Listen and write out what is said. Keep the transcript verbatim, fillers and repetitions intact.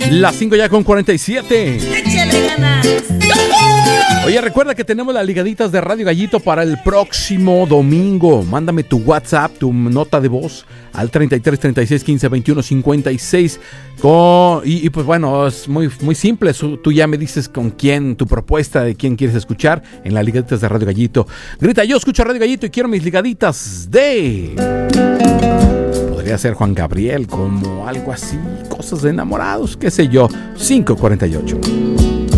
Las cinco ya con cuarenta y siete. Échale ganas. Oye, recuerda que tenemos las ligaditas de Radio Gallito para el próximo domingo. Mándame tu WhatsApp, tu nota de voz al treinta y tres, treinta y seis, quince, veintiuno, cincuenta y seis. Con, y, y pues bueno, es muy, muy simple. Tú ya me dices con quién, tu propuesta de quién quieres escuchar en las ligaditas de Radio Gallito. Grita, yo escucho Radio Gallito y quiero mis ligaditas de... Podría ser Juan Gabriel, como algo así, cosas de enamorados, qué sé yo. cinco cuarenta y ocho.